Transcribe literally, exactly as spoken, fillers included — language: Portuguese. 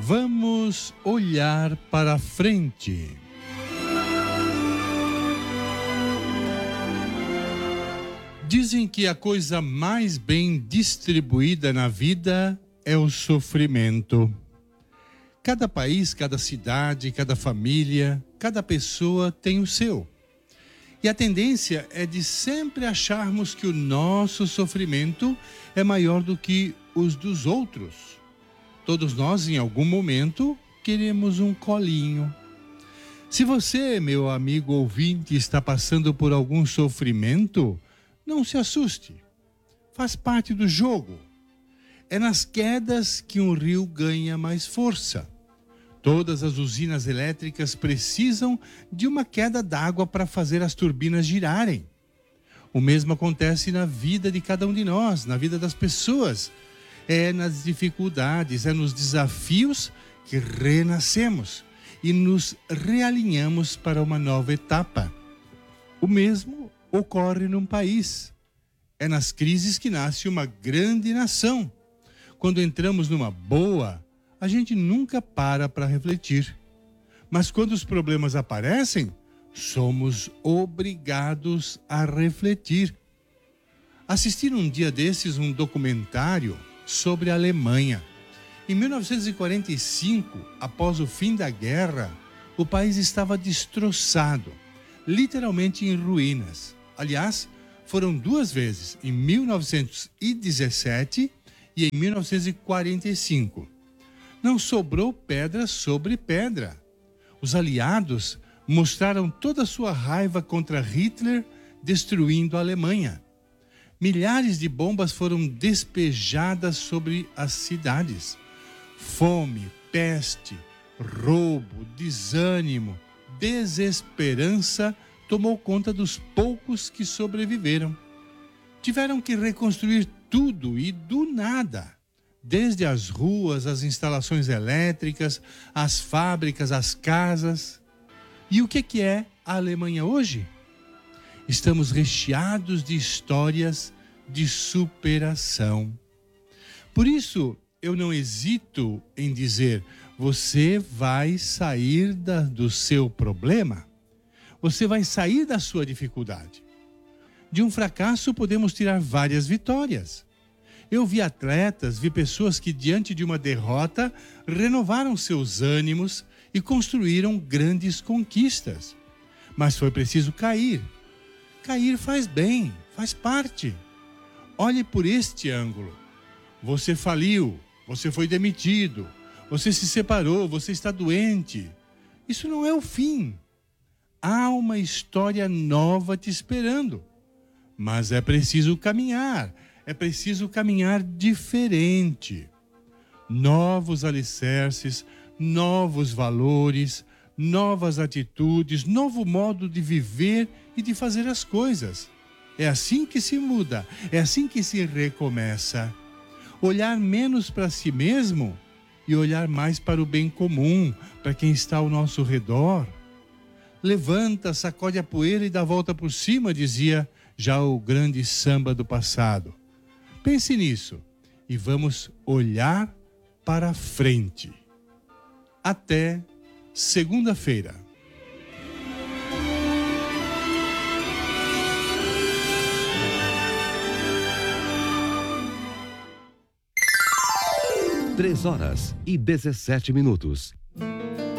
Vamos olhar para frente. Dizem que a coisa mais bem distribuída na vida é o sofrimento. Cada país, cada cidade, cada família, cada pessoa tem o seu. E a tendência é de sempre acharmos que o nosso sofrimento é maior do que os dos outros. Todos nós, em algum momento, queremos um colinho. Se você, meu amigo ouvinte, está passando por algum sofrimento, não se assuste. Faz parte do jogo. É nas quedas que um rio ganha mais força. Todas as usinas elétricas precisam de uma queda d'água para fazer as turbinas girarem. O mesmo acontece na vida de cada um de nós, na vida das pessoas. É nas dificuldades, é nos desafios que renascemos e nos realinhamos para uma nova etapa. O mesmo ocorre num país. É nas crises que nasce uma grande nação. Quando entramos numa boa, a gente nunca para para refletir. Mas quando os problemas aparecem, somos obrigados a refletir. Assisti num dia desses um documentário sobre a Alemanha. Em mil novecentos e quarenta e cinco, após o fim da guerra, o país estava destroçado, literalmente em ruínas. Aliás, foram duas vezes, em mil novecentos e dezessete e em mil novecentos e quarenta e cinco. Não sobrou pedra sobre pedra. Os aliados mostraram toda a sua raiva contra Hitler, destruindo a Alemanha. Milhares de bombas foram despejadas sobre as cidades. Fome, peste, roubo, desânimo, desesperança tomou conta dos poucos que sobreviveram. Tiveram que reconstruir tudo e do nada. Desde as ruas, as instalações elétricas, as fábricas, as casas. E o que que é a Alemanha hoje? Estamos recheados de histórias de superação. Por isso, eu não hesito em dizer, você vai sair da, do seu problema. Você vai sair da sua dificuldade. De um fracasso podemos tirar várias vitórias. Eu vi atletas, vi pessoas que diante de uma derrota renovaram seus ânimos e construíram grandes conquistas. Mas foi preciso cair. Cair faz bem, faz parte. Olhe por este ângulo. Você faliu, você foi demitido, você se separou, você está doente. Isso não é o fim. Há uma história nova te esperando. Mas é preciso caminhar. É preciso caminhar diferente. Novos alicerces, novos valores, novas atitudes, novo modo de viver e de fazer as coisas. É assim que se muda, é assim que se recomeça. Olhar menos para si mesmo e olhar mais para o bem comum, para quem está ao nosso redor. Levanta, sacode a poeira e dá a volta por cima, dizia já o grande samba do passado. Pense nisso e vamos olhar para frente. Até segunda-feira. Três horas e dezessete minutos.